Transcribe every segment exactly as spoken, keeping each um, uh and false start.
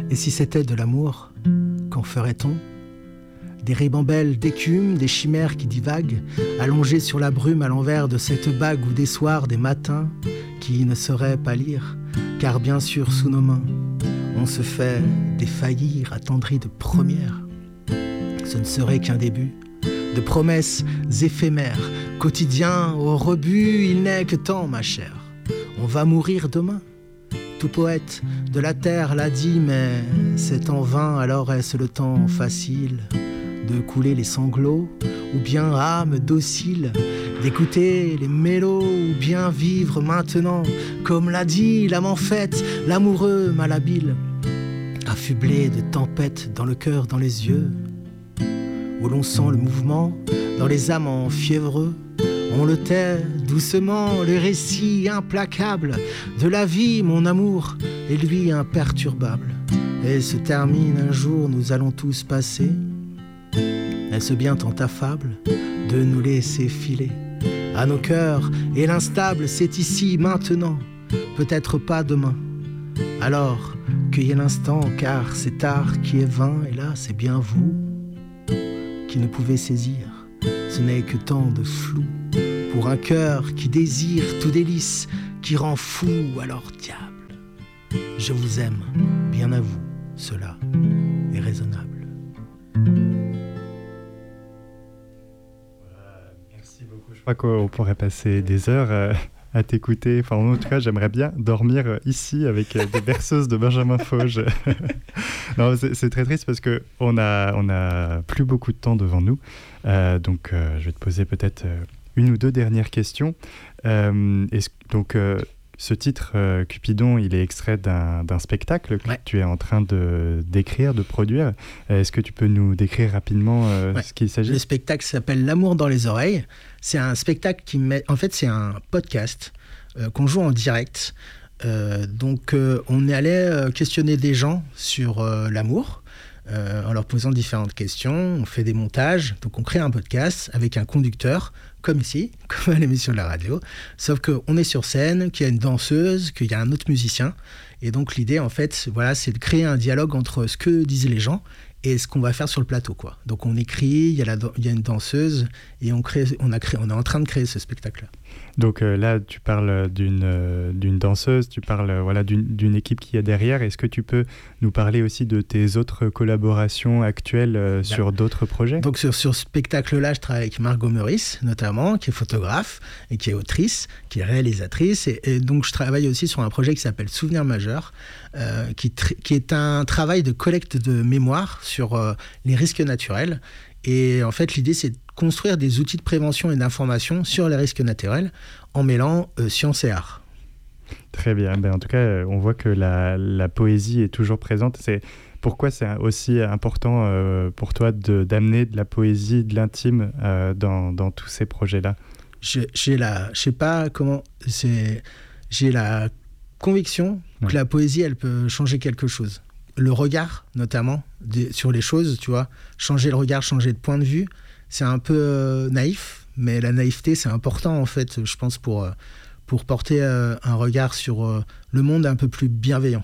Et si c'était de l'amour, qu'en ferait-on ? Des ribambelles d'écume, des chimères qui divaguent, allongées sur la brume à l'envers de cette bague ou des soirs, des matins, qui ne sauraient pâlir, car bien sûr sous nos mains, on se fait défaillir, attendri de première. Ce ne serait qu'un début de promesses éphémères, quotidiens au rebut, il n'est que temps, ma chère. On va mourir demain. Tout poète de la terre l'a dit, mais c'est en vain, alors est-ce le temps facile de couler les sanglots, ou bien âme docile, d'écouter les mélos, ou bien vivre maintenant, comme l'a dit l'âme en fête, l'amoureux malhabile, affublé de tempêtes dans le cœur, dans les yeux, où l'on sent le mouvement dans les amants fiévreux. On le tait doucement, le récit implacable de la vie, mon amour, et lui imperturbable. Et se termine un jour, nous allons tous passer. Est-ce bien tant affable de nous laisser filer à nos cœurs, et l'instable, c'est ici, maintenant, peut-être pas demain. Alors, cueillez l'instant, car c'est art qui est vain, et là, c'est bien vous qui ne pouvez saisir. Ce n'est que tant de flou pour un cœur qui désire tout délice, qui rend fou, alors diable, je vous aime, bien à vous, cela est raisonnable. Voilà, merci beaucoup. Je crois qu'on pourrait passer des heures euh, à t'écouter. Enfin, en tout cas, j'aimerais bien dormir ici avec euh, des berceuses de Benjamin Fauge. Non, c'est, c'est très triste parce qu'on a, on a plus beaucoup de temps devant nous. Euh, donc, euh, je vais te poser peut-être... Euh, une ou deux dernières questions. Euh, est-ce, donc, euh, ce titre, euh, Cupidon, il est extrait d'un, d'un spectacle que ouais. tu es en train de, d'écrire, de produire. Euh, est-ce que tu peux nous décrire rapidement euh, ouais. ce qu'il s'agit ? Le spectacle s'appelle L'amour dans les oreilles. C'est un spectacle qui met... En fait, c'est un podcast euh, qu'on joue en direct. Euh, donc, euh, on est allé euh, questionner des gens sur euh, l'amour. Euh, en leur posant différentes questions, on fait des montages, donc on crée un podcast avec un conducteur, comme ici, comme à l'émission de la radio, sauf qu'on est sur scène, qu'il y a une danseuse, qu'il y a un autre musicien, et donc l'idée en fait, voilà, c'est de créer un dialogue entre ce que disent les gens et ce qu'on va faire sur le plateau, quoi. Donc on écrit, il y a, la, il y a une danseuse, et on, crée, on, a créé, on est en train de créer ce spectacle-là. Donc euh, là, tu parles d'une, euh, d'une danseuse, tu parles euh, voilà, d'une, d'une équipe qui est derrière. Est-ce que tu peux nous parler aussi de tes autres collaborations actuelles euh, sur d'autres projets ? Donc sur, sur ce spectacle-là, je travaille avec Margot Meurice, notamment, qui est photographe et qui est autrice, qui est réalisatrice. Et, et donc je travaille aussi sur un projet qui s'appelle Souvenir majeur, euh, qui, tr- qui est un travail de collecte de mémoire sur euh, les risques naturels. Et en fait, l'idée, c'est de construire des outils de prévention et d'information sur les risques naturels en mêlant euh, science et art. Très bien. Ben, en tout cas, on voit que la, la poésie est toujours présente. C'est, pourquoi c'est aussi important euh, pour toi de, d'amener de la poésie, de l'intime euh, dans, dans tous ces projets-là ? Je, j'ai la, je sais pas comment... C'est, j'ai la conviction que ouais. la poésie, elle peut changer quelque chose. Le regard, notamment, des, sur les choses, tu vois, changer le regard, changer de point de vue, c'est un peu euh, naïf, mais la naïveté, c'est important, en fait, je pense, pour, euh, pour porter euh, un regard sur euh, le monde un peu plus bienveillant.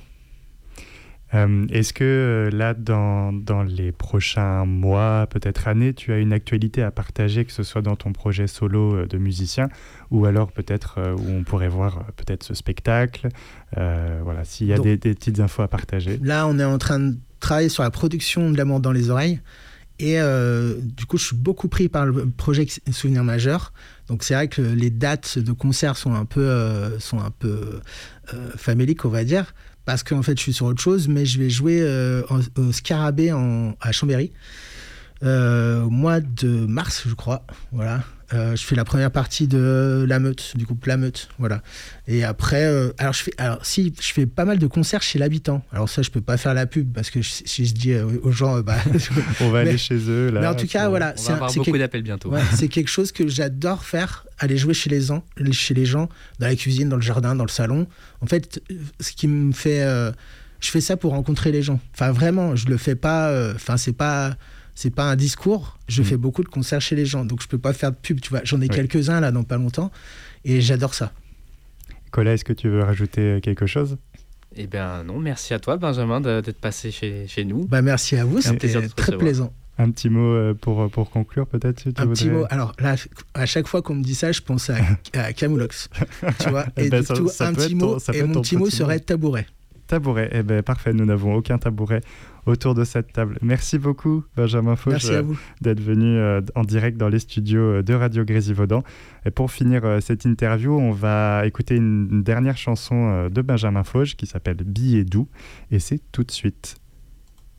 Euh, est-ce que euh, là, dans, dans les prochains mois, peut-être années, tu as une actualité à partager, que ce soit dans ton projet solo euh, de musicien, ou alors peut-être euh, où on pourrait voir euh, peut-être ce spectacle, euh, voilà, s'il y a Donc, des, des petites infos à partager. Là, on est en train de travailler sur la production de L'amour dans les oreilles, et euh, du coup, je suis beaucoup pris par le projet Souvenir majeur. Donc c'est vrai que les dates de concert sont un peu, euh, sont un peu euh, faméliques, on va dire, parce qu'en fait, je suis sur autre chose, mais je vais jouer euh, au Scarabée en, à Chambéry, euh, au mois de mars, je crois. Voilà. Euh, je fais la première partie de La Meute, du groupe La Meute, voilà. Et après, euh, alors je fais, alors si, je fais pas mal de concerts chez l'Habitant. Alors ça, je peux pas faire la pub parce que si je, je dis aux gens, euh, bah, on va mais, aller chez eux là. Mais en tout cas, voilà, on va avoir c'est beaucoup quel... d'appels bientôt. Ouais, c'est quelque chose que j'adore faire, aller jouer chez les gens, chez les gens, dans la cuisine, dans le jardin, dans le salon. En fait, ce qui me fait, euh, je fais ça pour rencontrer les gens. Enfin, vraiment, je le fais pas. Enfin, euh, c'est pas. C'est pas un discours, je mmh. fais beaucoup de concerts chez les gens, donc je peux pas faire de pub, tu vois. J'en ai oui. quelques-uns là dans pas longtemps, et j'adore ça. Colas, est-ce que tu veux rajouter quelque chose ? Eh bien non, merci à toi Benjamin de, d'être passé chez, chez nous. Bah, merci à vous, c'était très recevoir. plaisant. Un petit mot pour, pour conclure peut-être si tu Un voudrais... petit mot, alors là, à chaque fois qu'on me dit ça, je pense à, à Camoulox, tu vois, et, et ben, du ça, tout, ça un petit mot, ton, et mon petit mot serait tabouret. Tabouret, eh ben parfait, nous n'avons aucun tabouret autour de cette table. Merci beaucoup Benjamin Fauche euh, d'être venu euh, en direct dans les studios de Radio Grésivaudan. Et pour finir euh, cette interview, on va écouter une, une dernière chanson euh, de Benjamin Fauche qui s'appelle Billet doux, et c'est tout de suite.